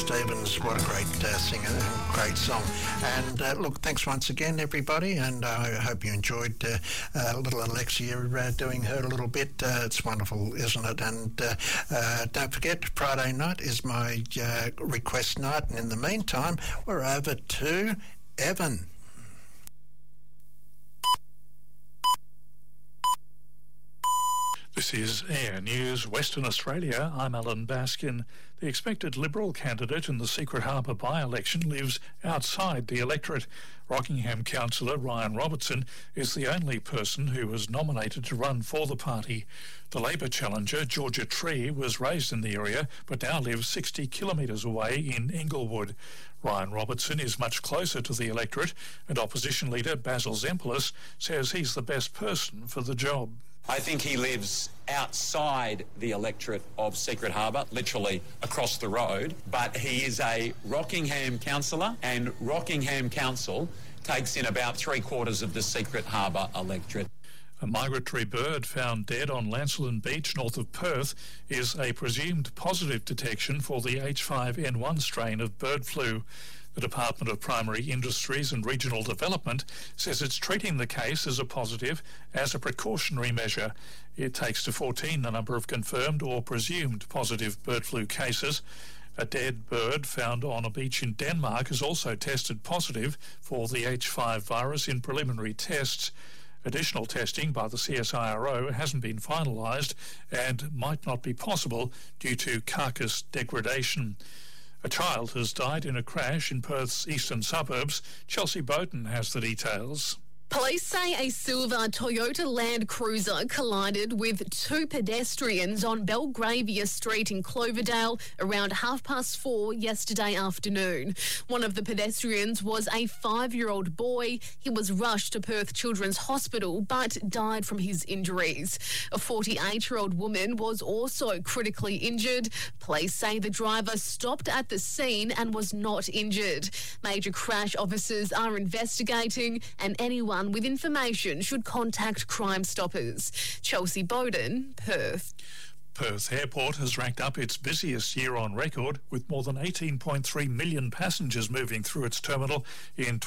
Stevens, what a great singer and great song. And look, thanks once again, everybody, and I hope you enjoyed little Alexia doing her a little bit. It's wonderful, isn't it? And don't forget, Friday night is my request night, and in the meantime, we're over to Evan. This is Air News Western Australia. I'm Alan Baskin. The expected Liberal candidate in the Secret Harbour by-election lives outside the electorate. Rockingham councillor Ryan Robertson is the only person who was nominated to run for the party. The Labor challenger, Georgia Tree, was raised in the area but now lives 60 kilometres away in Inglewood. Ryan Robertson is much closer to the electorate, and opposition leader Basil Zempilas says he's the best person for the job. I think he lives outside the electorate of Secret Harbour, literally across the road, but he is a Rockingham councillor, and Rockingham Council takes in about 3/4 of the Secret Harbour electorate. A migratory bird found dead on Lancelin Beach north of Perth is a presumed positive detection for the H5N1 strain of bird flu. The Department of Primary Industries and Regional Development says it's treating the case as a positive as a precautionary measure. It takes to 14 the number of confirmed or presumed positive bird flu cases. A dead bird found on a beach in Denmark has also tested positive for the H5 virus in preliminary tests. Additional testing by the CSIRO hasn't been finalised and might not be possible due to carcass degradation. A child has died in a crash in Perth's eastern suburbs. Chelsea Bowden has the details. Police say a silver Toyota Land Cruiser collided with two pedestrians on Belgravia Street in Cloverdale around 4:30 yesterday afternoon. One of the pedestrians was a 5-year-old boy. He was rushed to Perth Children's Hospital but died from his injuries. A 48-year-old woman was also critically injured. Police say the driver stopped at the scene and was not injured. Major crash officers are investigating, and anyone with information should contact Crime Stoppers. Chelsea Bowden, Perth. Perth Airport has racked up its busiest year on record, with more than 18.3 million passengers moving through its terminal in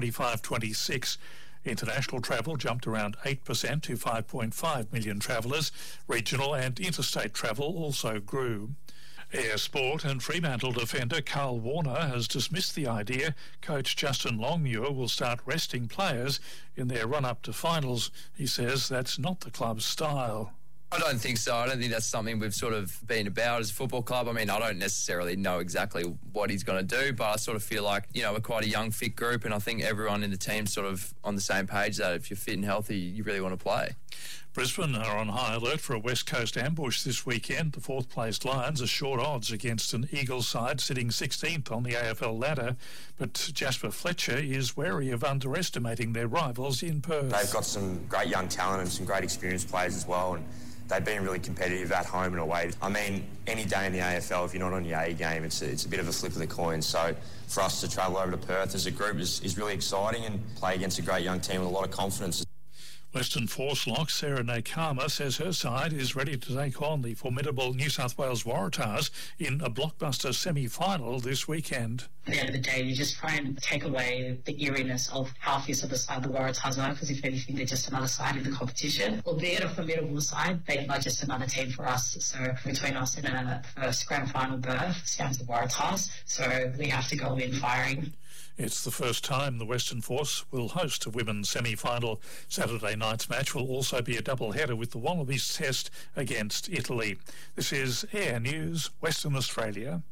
2025-26. International travel jumped around 8% to 5.5 million travellers. Regional and interstate travel also grew. Air Sport and Fremantle defender Carl Warner has dismissed the idea coach Justin Longmuir will start resting players in their run-up to finals. He says that's not the club's style. I don't think so. I don't think that's something we've sort of been about as a football club. I mean, I don't necessarily know exactly what he's going to do, but I sort of feel like, you know, we're quite a young, fit group, and I think everyone in the team's sort of on the same page that if you're fit and healthy, you really want to play. Brisbane are on high alert for a West Coast ambush this weekend. The fourth-placed Lions are short odds against an Eagles side sitting 16th on the AFL ladder, but Jasper Fletcher is wary of underestimating their rivals in Perth. They've got some great young talent and some great experienced players as well, and they've been really competitive at home and away. I mean, any day in the AFL, if you're not on your A game, it's a bit of a flip of the coin. So for us to travel over to Perth as a group is really exciting, and play against a great young team with a lot of confidence. Western Force lock Sarah Nakama says her side is ready to take on the formidable New South Wales Waratahs in a blockbuster semi-final this weekend. At the end of the day, you just try and take away the eeriness of how fierce of the side the Waratahs are, because if anything, they're just another side in the competition. Albeit a formidable side, they are just another team for us. So between us and a first grand final berth stands the Waratahs. So we have to go in firing. It's the first time the Western Force will host a women's semi-final. Saturday night's match will also be a double-header with the Wallabies test against Italy. This is Air News, Western Australia.